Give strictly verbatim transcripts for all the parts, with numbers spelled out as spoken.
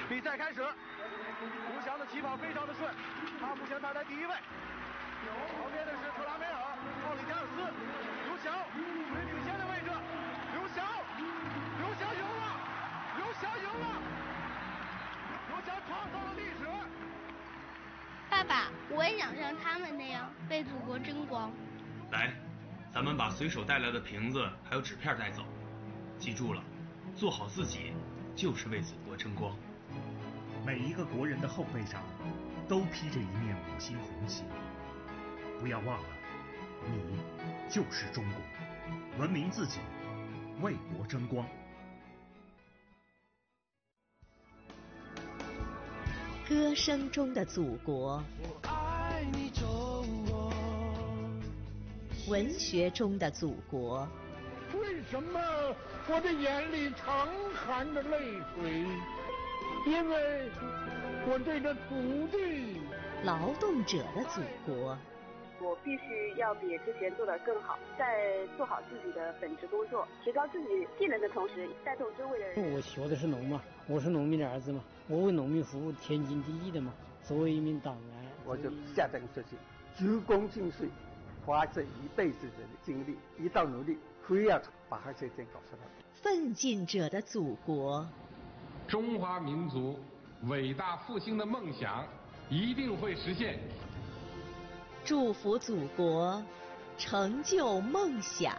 比赛开始，刘翔的起跑非常的顺，他目前排在第一位。旁边的是特拉梅尔、奥里加尔斯，刘翔最领先的位置，刘翔，刘翔赢了，刘翔赢了，刘翔创造了历史。 爸爸，我也想像他们那样为祖国争光。 来，咱们把随手带来的瓶子还有纸片带走，记住了，做好自己就是为祖国争光。 每一个国人的后背上都披着一面五星红旗。不要忘了，你就是中国，文明自己，为国争光。 歌声中的祖国， 我爱你中国。 文学中的祖国。 为什么我的眼里常含着泪水？因为我对这土地。 劳动者的祖国。 我必须要比之前做得更好，在做好自己的本职工作，提高自己技能的同时，带动周围的人。 我学的是农嘛，我是农民的儿子嘛，我为农民服务，天经地义的嘛。作为一名党员， 我就下定决心，鞠躬尽瘁，花这一辈子的精力，一道努力，非要把这件搞出来。 奋进者的祖国， 中华民族伟大复兴的梦想一定会实现。 祝福祖国，成就梦想。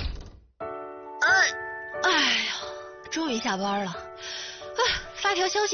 哎，哎呀，终于下班了。啊，发条消息。